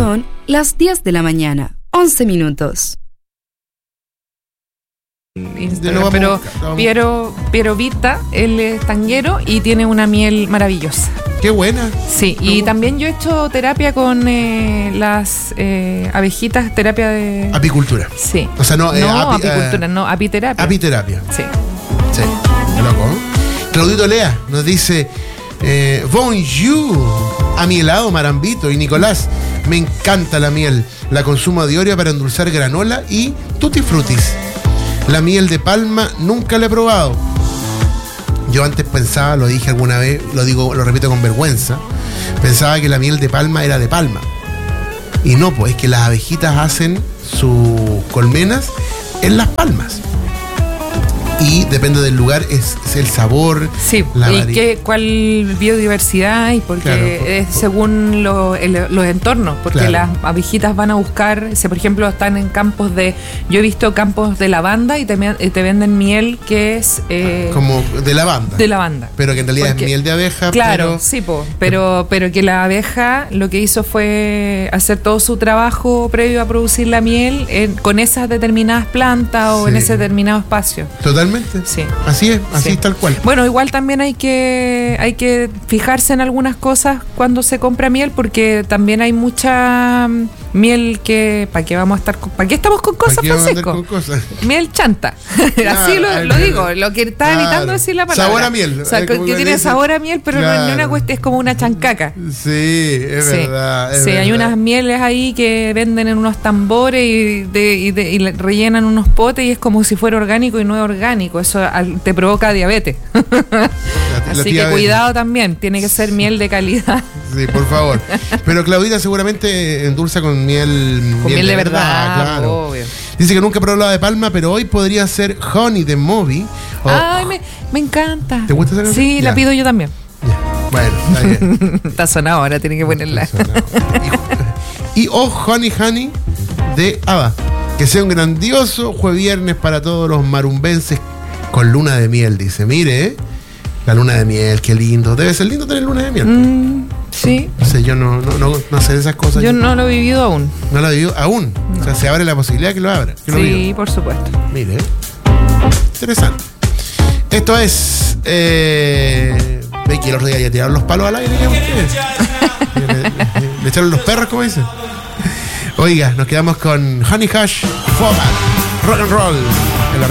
Son las 10 de la mañana, 11 minutos. Instagram, pero Piero Vita, él es tanguero y tiene una miel maravillosa. ¡Qué buena! Sí, y también yo he hecho terapia con las abejitas, terapia de... Apicultura. Sí. O sea, no apicultura, no, apiterapia. Apiterapia. Sí. Sí, qué loco. Claudito Lea nos dice: bonjour, a mi helado Marambito y Nicolás. Me encanta la miel. La consumo a diario para endulzar granola y tutti frutis. La miel de palma nunca la he probado. Yo antes pensaba, lo dije alguna vez, lo repito con vergüenza, pensaba que la miel de palma era de palma. Y no, pues es que las abejitas hacen sus colmenas en las palmas. Y depende del lugar, es el sabor. Sí, y cuál biodiversidad hay, porque claro, es según los entornos, porque claro, las abejitas van a buscar, por ejemplo, están en campos yo he visto campos de lavanda y te venden miel que es... como de lavanda. De lavanda. Pero que en realidad es miel de abeja. Claro, sí, pero que la abeja lo que hizo fue hacer todo su trabajo previo a producir la miel con esas determinadas plantas o en ese determinado espacio. Totalmente. Sí. Así es, así es tal cual. Bueno, igual también hay que fijarse en algunas cosas cuando se compra miel, porque también hay mucha miel que... ¿Para qué vamos a estar para qué estamos con cosas, Francisco? Con cosas? Miel chanta. Así lo digo, lo que está evitando decir la palabra. Sabor a miel. O sea, que tiene sabor a miel, pero no es una cuestión, es como una chancaca. Sí, es verdad. Sí, hay unas mieles ahí que venden en unos tambores y rellenan unos potes y es como si fuera orgánico y no es orgánico. Eso te provoca diabetes. Así que cuidado también, tiene que ser miel de calidad. Sí, por favor. Pero Claudita seguramente endulza con miel de verdad, claro. Obvio. Dice que nunca probó la de palma, pero hoy podría ser Honey de Moby. Ay, me encanta. ¿Te gusta esa canción? Sí, la pido yo también. Ya. Bueno, está bien. Está sonado, ahora tiene que ponerla. Y Honey de ABBA. Que sea un grandioso jueves viernes para todos los marumbenses con luna de miel, dice. Mire, la luna de miel, qué lindo. Debe ser lindo tener luna de miel. Sí. O sea, yo no sé de esas cosas. Yo no lo he vivido aún. ¿No lo he vivido aún? No. O sea, se abre la posibilidad que lo abra. Sí, por supuesto. Mire, interesante. Esto es... Ve que el otro día ya tiraron los palos al aire. Le echaron los perros, como dicen. Oiga, nos quedamos con Honey Hash, Foman, Rock and Roll.